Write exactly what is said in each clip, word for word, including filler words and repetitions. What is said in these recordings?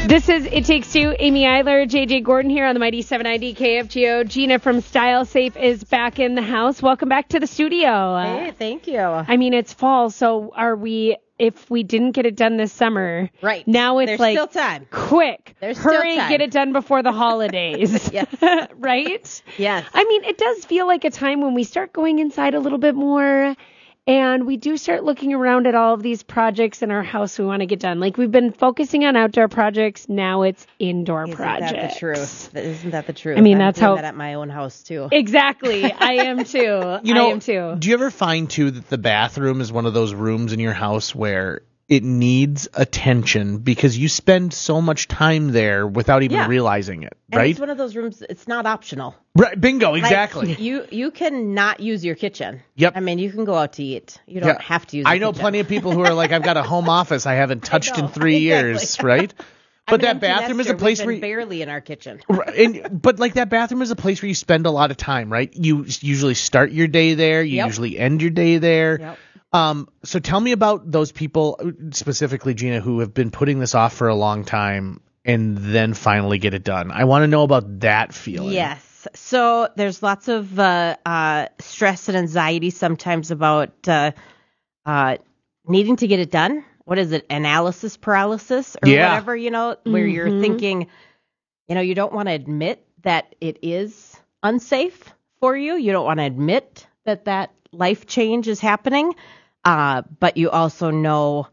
This is It Takes Two. Amy Eiler, J J Gordon here on the Mighty seven ninety K F G O. Gina from Style Safe is back in the house. Welcome back to the studio. Hey, thank you. I mean, it's fall, so are we, if we didn't get it done this summer, right? Now it's There's like, still time. Quick, There's hurry, still time. get it done before the holidays. Yes. Right? Yes. I mean, it does feel like a time when we start going inside a little bit more. And we do start looking around at all of these projects in our house we want to get done. Like, we've been focusing on outdoor projects. Now it's indoor Isn't projects. Isn't that the truth? Isn't that the truth? I mean, I'm that's doing how... that at my own house, too. Exactly. I am, too. You know, I am, too. Do you ever find, too, that the bathroom is one of those rooms in your house where it needs attention because you spend so much time there without even Yeah. realizing it, And right? it's one of those rooms, it's not optional. Right, bingo, exactly. Like, you you can not use your kitchen. Yep. I mean, you can go out to eat. You don't Yeah. have to use I the know kitchen. plenty of people who are like, I've got a home office I haven't touched know, in three exactly. years, right? I'm But an that empty bathroom is a nester. place We've where been you, barely in our kitchen. Right, and, but like that bathroom is a place where you spend a lot of time, right? You usually start your day there. You Yep. usually end your day there. Yep. Um, so tell me about those people, specifically Gina, who have been putting this off for a long time and then finally get it done. I want to know about that feeling. Yes. So there's lots of uh, uh, stress and anxiety sometimes about uh, uh, needing to get it done. What is it? Analysis paralysis or Yeah. whatever, you know, where Mm-hmm. you're thinking, you know, you don't want to admit that it is unsafe for you. You don't want to admit that that life change is happening. Uh, but you also know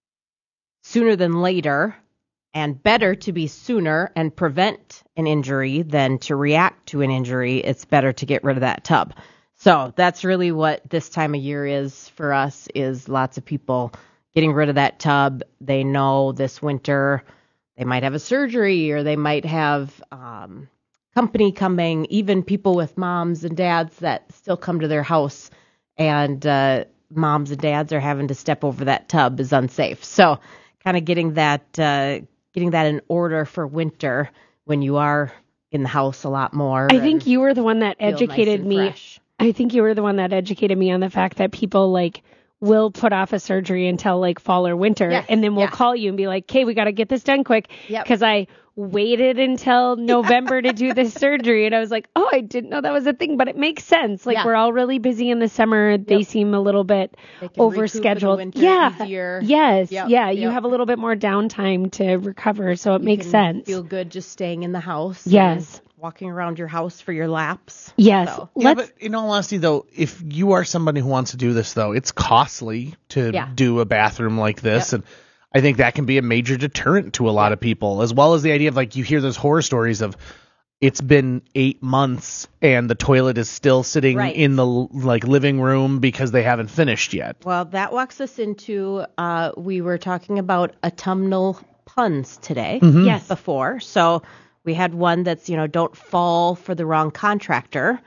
sooner than later, and better to be sooner and prevent an injury than to react to an injury. It's better to get rid of that tub. So that's really what this time of year is for us, is lots of people getting rid of that tub. They know this winter they might have a surgery, or they might have um, company coming, even people with moms and dads that still come to their house, and uh, moms and dads are having to step over that tub is unsafe. So kind of getting that uh, getting that in order for winter when you are in the house a lot more. I think you were the one that feel nice educated and me. fresh. I think you were the one that educated me on the fact that people, like, will put off a surgery until, like, fall or winter. Yes, And then we'll yeah. call you and be like, okay, we got to get this done quick. Yep. Because I waited until November to do this surgery. And I was like, oh, I didn't know that was a thing. But it makes sense. Like, Yeah. we're all really busy in the summer. They Yep. seem a little bit They can recoup in the overscheduled. winter Yeah. easier. Yes. Yep, Yeah. You yep. have a little bit more downtime to recover. So it You makes can sense. Feel good just staying in the house. and Yes. walking around your house for your laps. Yes. So, Yeah, Let's. but in all honesty, though, if you are somebody who wants to do this, though, it's costly to Yeah. do a bathroom like this. Yep. And I think that can be a major deterrent to a lot of people, as well as the idea of, like, you hear those horror stories of it's been eight months and the toilet is still sitting Right. in the, like, living room because they haven't finished yet. well, that walks us into, uh, we were talking about autumnal puns today. Yes. Before. So we had one that's, you know, don't fall for the wrong contractor.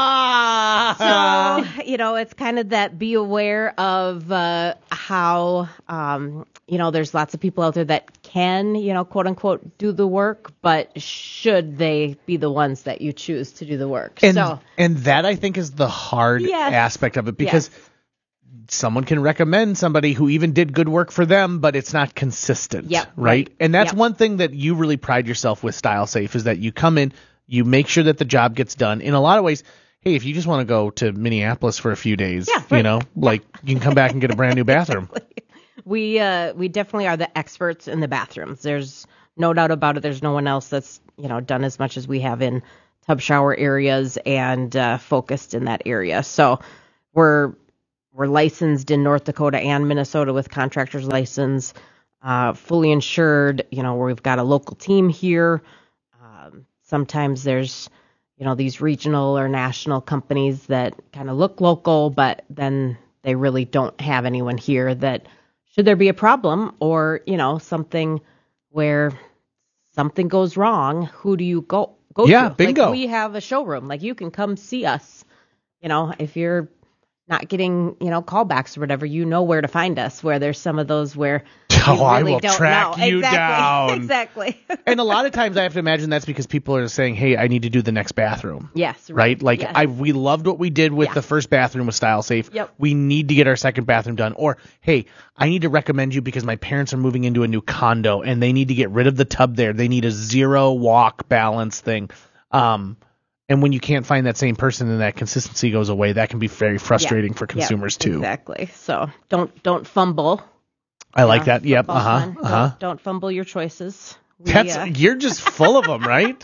Ah! So, you know, it's kind of that be aware of uh, how, um, you know, there's lots of people out there that can, you know, quote unquote, do the work, but should they be the ones that you choose to do the work? and, so, and that, I think, is the hard Yes. aspect of it, because Yes. someone can recommend somebody who even did good work for them, but it's not consistent, Yep, right? right. And that's Yep. one thing that you really pride yourself with Style Safe, is that you come in, you make sure that the job gets done. In a lot of ways, hey, if you just want to go to Minneapolis for a few days, Yeah, you right. know, like, you can come back and get a brand new bathroom. we uh, we definitely are the experts in the bathrooms. There's no doubt about it. There's no one else that's, you know, done as much as we have in tub shower areas and uh, focused in that area. So we're we're licensed in North Dakota and Minnesota with contractor's license, uh, fully insured. You know, we've got a local team here. Um, sometimes there's, you know, these regional or national companies that kind of look local, but then they really don't have anyone here that, should there be a problem or, you know, something where something goes wrong, who do you go go Yeah, to? bingo. Like, we have a showroom. Like, you can come see us. You know, if you're not getting, you know, callbacks or whatever, you know where to find us, where there's some of those where Oh, you I really will don't track know. you exactly. down. Exactly. And a lot of times I have to imagine that's because people are saying, hey, I need to do the next bathroom. Yes. Right? Right. Like, yes. I we loved what we did with Yeah. the first bathroom with Style Safe. Yep. We need to get our second bathroom done. Or, hey, I need to recommend you because my parents are moving into a new condo and they need to get rid of the tub there. They need a zero walk balance thing. Um, and when you can't find that same person and that consistency goes away, that can be very frustrating Yep. for consumers Yep. too. Exactly. So don't don't fumble. I like Yeah, that. Yep. football Uh-huh. fun. Uh-huh. Don't, don't fumble your choices. We, That's uh, you're just full of them, right?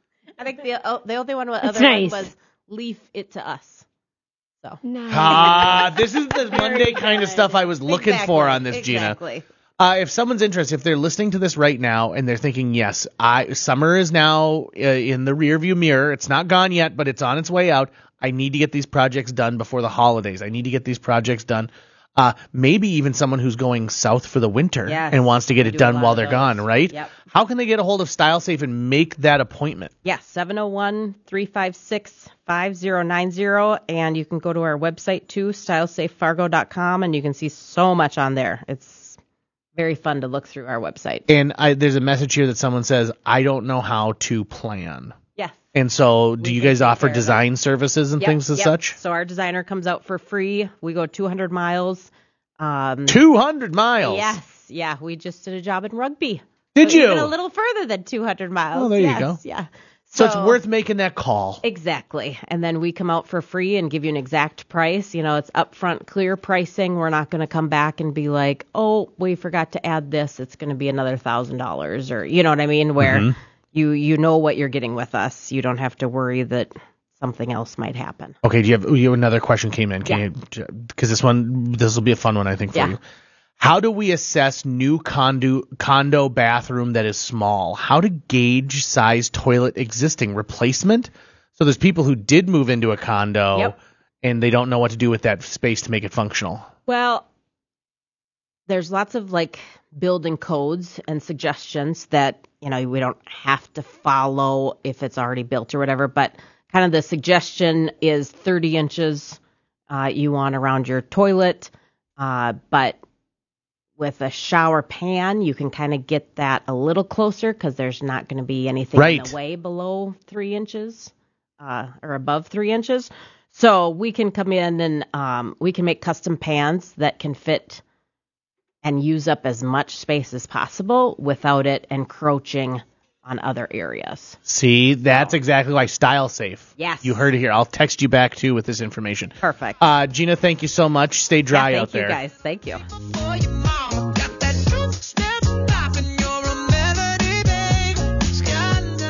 I think the oh, the only one That's other nice. one was leave it to us. So Nice. Ah, this is the Monday kind of good. stuff I was looking Exactly, for on this, Gina. Exactly. Uh, if someone's interested, if they're listening to this right now and they're thinking, yes, I summer is now uh, in the rearview mirror. It's not gone yet, but it's on its way out. I need to get these projects done before the holidays. I need to get these projects done. Uh, maybe even someone who's going south for the winter Yes, and wants to get we it do a done lot while of they're those. gone, right? Yep. How can they get a hold of Style Safe and make that appointment? Yeah, seven oh one, three five six, five oh nine oh, and you can go to our website too, style safe fargo dot com, and you can see so much on there. It's very fun to look through our website. And I, there's a message here that someone says, I don't know how to plan. Yes. And so do We you can guys take offer care of that. design services and Yep, things as yep. such? So our designer comes out for free. We go two hundred miles. Um, two hundred miles. Yes, yeah. We just did a job in Rugby. Did So you? even a little further than two hundred miles. Oh, there you Yes, go. Yeah. So, it's worth making that call. Exactly. And then we come out for free and give you an exact price. You know, it's upfront clear pricing. We're not going to come back and be like, oh, we forgot to add this. It's going to be another one thousand dollars or, you know what I mean? Where Mm-hmm. you, you know what you're getting with us. You don't have to worry that something else might happen. Okay, do you have, you have another question came in? Yeah. Because this one, this will be a fun one, I think, for Yeah. you. How do we assess new condo condo bathroom that is small? How to gauge size toilet existing replacement? So there's people who did move into a condo Yep. and they don't know what to do with that space to make it functional. Well, there's lots of like building codes and suggestions that, you know, we don't have to follow if it's already built or whatever, but kind of the suggestion is thirty inches uh, you want around your toilet, uh, but with a shower pan, you can kind of get that a little closer because there's not going to be anything in Right. the way below three inches uh, or above three inches. So we can come in and um, we can make custom pans that can fit and use up as much space as possible without it encroaching on other areas. See, that's exactly why Style Safe. Yes. You heard it here. I'll text you back, too, with this information. Perfect. Uh, Gina, thank you so much. Stay dry yeah, thank out there. you guys. Thank you. For your mama, got that two step pop and you're a melody, babe. Sky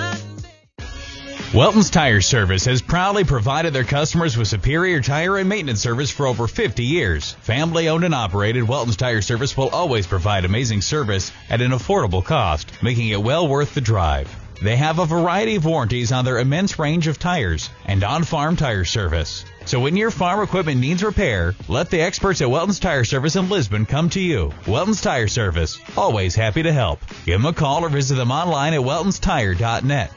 nine. Welton's Tire Service has proudly provided their customers with superior tire and maintenance service for over fifty years. Family owned and operated, Welton's Tire Service will always provide amazing service at an affordable cost, making it well worth the drive. They have a variety of warranties on their immense range of tires and on-farm tire service. So when your farm equipment needs repair, let the experts at Welton's Tire Service in Lisbon come to you. Welton's Tire Service, always happy to help. Give them a call or visit them online at weltons tire dot net.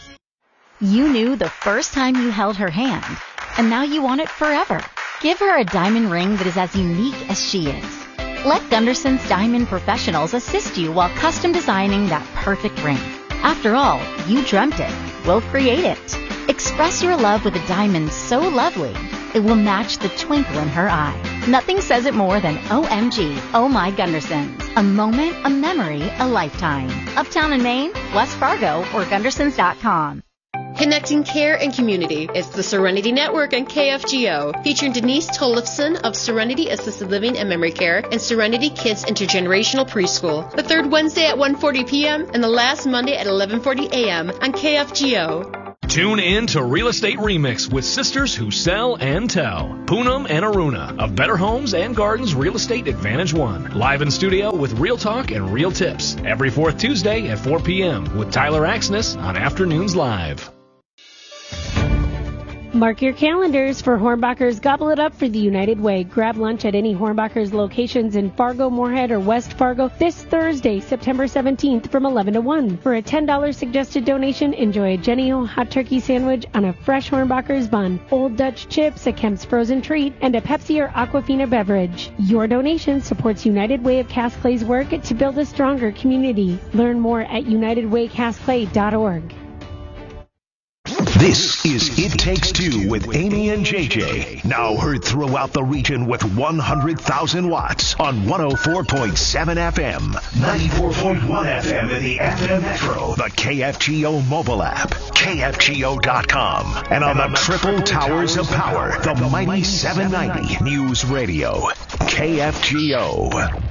You knew the first time you held her hand, and now you want it forever. Give her a diamond ring that is as unique as she is. Let Gunderson's Diamond Professionals assist you while custom designing that perfect ring. After all, you dreamt it. We'll create it. Express your love with a diamond so lovely, it will match the twinkle in her eye. Nothing says it more than O M G, Oh My Gundersons. A moment, a memory, a lifetime. Uptown in Maine, West Fargo, or Gundersons dot com. Connecting care and community. It's the Serenity Network and K F G O, featuring Denise Tollefson of Serenity Assisted Living and Memory Care and Serenity Kids Intergenerational Preschool. The third Wednesday at one forty p.m. and the last Monday at eleven forty a.m. on K F G O. Tune in to Real Estate Remix with sisters who sell and tell. Poonam and Aruna of Better Homes and Gardens Real Estate Advantage One. Live in studio with real talk and real tips. Every fourth Tuesday at four p.m. with Tyler Axness on Afternoons Live. Mark your calendars for Hornbacher's Gobble It Up for the United Way. Grab lunch at any Hornbacher's locations in Fargo, Moorhead, or West Fargo this Thursday, September seventeenth from eleven to one. For a ten dollars suggested donation, enjoy a Jenny O hot turkey sandwich on a fresh Hornbacher's bun, Old Dutch chips, a Kemp's frozen treat, and a Pepsi or Aquafina beverage. Your donation supports United Way of Cass Clay's work to build a stronger community. Learn more at united way cass clay dot org. This is It Takes Two with Amy and J J. Now heard throughout the region with one hundred thousand watts on one oh four point seven F M, ninety-four point one F M in the F M Metro, the K F G O mobile app, K F G O dot com, and on the triple towers of power, the mighty seven ninety News Radio, K F G O.